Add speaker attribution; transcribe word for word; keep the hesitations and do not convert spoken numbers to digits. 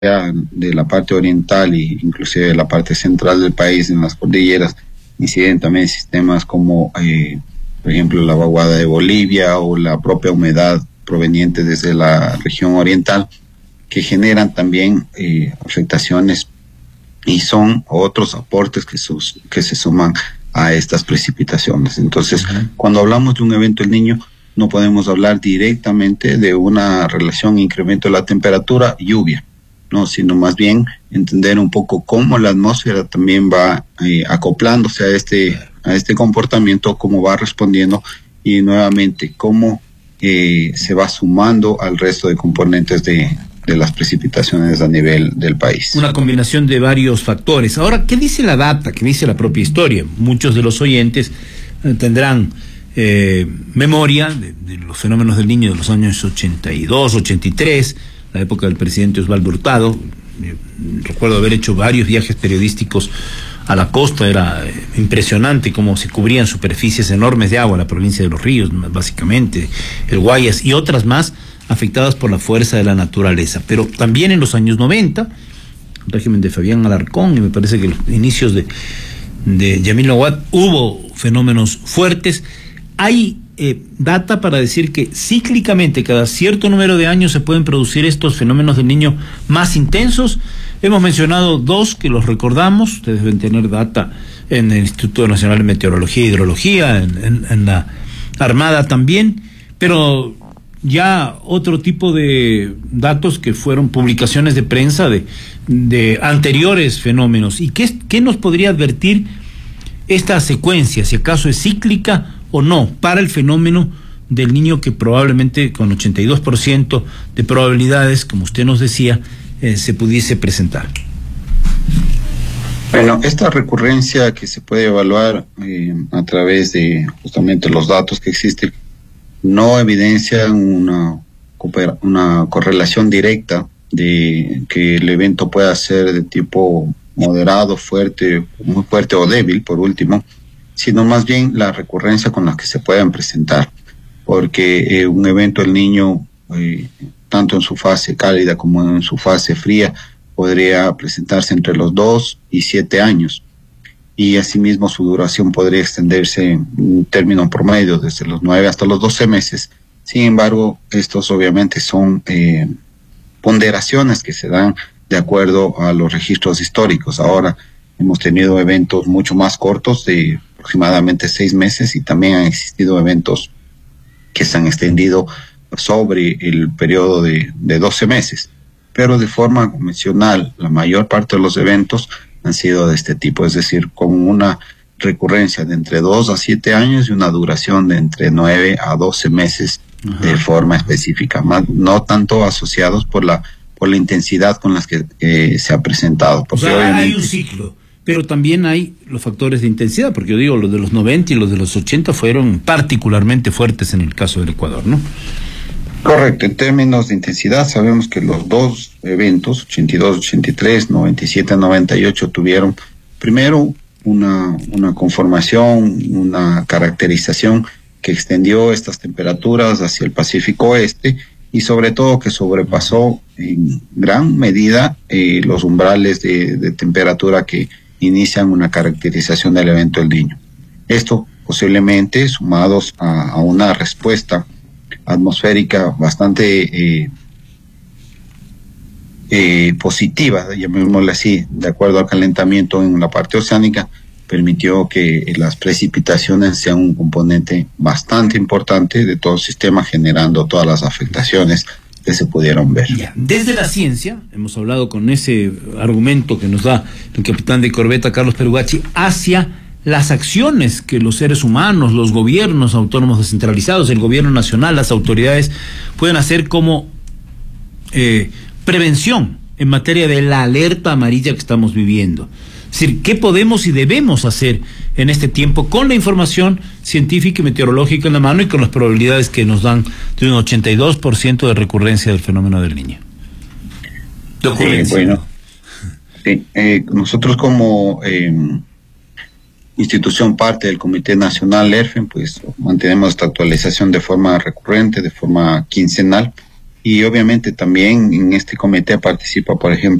Speaker 1: de la parte oriental e inclusive de la parte central del país, en las cordilleras, inciden también sistemas como, eh, por ejemplo, la vaguada de Bolivia o la propia humedad proveniente desde la región oriental, que generan también eh, afectaciones y son otros aportes que, sus, que se suman a estas precipitaciones. Entonces, uh-huh. cuando hablamos de un evento El Niño, no podemos hablar directamente de una relación incremento de la temperatura, lluvia, no, sino más bien entender un poco cómo la atmósfera también va eh, acoplándose a este, a este comportamiento, cómo va respondiendo y nuevamente cómo eh, se va sumando al resto de componentes de, de las precipitaciones a nivel del país.
Speaker 2: Una combinación de varios factores. Ahora, ¿qué dice la data? ¿Qué dice la propia historia? Muchos de los oyentes eh, tendrán eh, memoria de, de los fenómenos del Niño de los años ochenta y dos, ochenta y tres, la época del presidente Osvaldo Hurtado. Eh, recuerdo haber hecho varios viajes periodísticos a la costa. Era eh, impresionante cómo se cubrían superficies enormes de agua, la provincia de Los Ríos, básicamente, el Guayas y otras más, afectadas por la fuerza de la naturaleza. Pero también en los años noventa, el régimen de Fabián Alarcón, y me parece que los inicios de, de Yamil Nawad, hubo fenómenos fuertes. Hay eh, data para decir que cíclicamente, cada cierto número de años, se pueden producir estos fenómenos del Niño más intensos. Hemos mencionado dos que los recordamos, ustedes deben tener data en el Instituto Nacional de Meteorología e Hidrología, en, en, en la Armada también, pero ya otro tipo de datos que fueron publicaciones de prensa de, de anteriores fenómenos. ¿Y qué, qué nos podría advertir esta secuencia, si acaso es cíclica o no, para el fenómeno del Niño, que probablemente con ochenta y dos por ciento de probabilidades, como usted nos decía, eh, se pudiese presentar?
Speaker 1: Bueno, esta recurrencia que se puede evaluar eh, a través de justamente los datos que existen, no evidencia una, una correlación directa de que el evento pueda ser de tipo moderado, fuerte, muy fuerte o débil, por último, sino más bien la recurrencia con la que se puedan presentar, porque eh, un evento El Niño, eh, tanto en su fase cálida como en su fase fría, podría presentarse entre los dos y siete años. Y asimismo su duración podría extenderse en término promedio desde los nueve hasta los doce meses. Sin embargo, estos obviamente son eh, ponderaciones que se dan de acuerdo a los registros históricos. Ahora hemos tenido eventos mucho más cortos, de aproximadamente seis meses, y también han existido eventos que se han extendido sobre el periodo de, de doce meses. Pero de forma convencional, la mayor parte de los eventos han sido de este tipo, es decir, con una recurrencia de entre dos a siete años y una duración de entre nueve a doce meses. Ajá. De forma específica, más, no tanto asociados por la por la intensidad con las que eh, se ha presentado.
Speaker 2: Porque o sea, obviamente hay un ciclo, pero también hay los factores de intensidad, porque yo digo, los de los noventa y los de los ochenta fueron particularmente fuertes en el caso del Ecuador, ¿no?
Speaker 1: Correcto. En términos de intensidad, sabemos que los dos eventos, ochenta y dos, ochenta y tres, noventa y siete, noventa y ocho, tuvieron primero una, una conformación, una caracterización que extendió estas temperaturas hacia el Pacífico Oeste y sobre todo que sobrepasó en gran medida eh, los umbrales de, de temperatura que inician una caracterización del evento El Niño. Esto posiblemente sumados a, a una respuesta atmosférica bastante eh, eh, positiva, llamémosle así, de acuerdo al calentamiento en la parte oceánica, permitió que las precipitaciones sean un componente bastante importante de todo el sistema, generando todas las afectaciones que se pudieron ver.
Speaker 2: Ya. Desde la ciencia, hemos hablado con ese argumento que nos da el capitán de corbeta Carlos Perugachi, hacia las acciones que los seres humanos, los gobiernos autónomos descentralizados, el gobierno nacional, las autoridades pueden hacer como eh, prevención en materia de la alerta amarilla que estamos viviendo. Es decir, ¿qué podemos y debemos hacer en este tiempo con la información científica y meteorológica en la mano y con las probabilidades que nos dan de un ochenta y dos por ciento de recurrencia del fenómeno del Niño?
Speaker 1: De ocurrencia. Eh, bueno, sí, eh, nosotros como eh, institución parte del Comité Nacional ERFEN, pues mantenemos esta actualización de forma recurrente, de forma quincenal, y obviamente también en este comité participa, por ejemplo,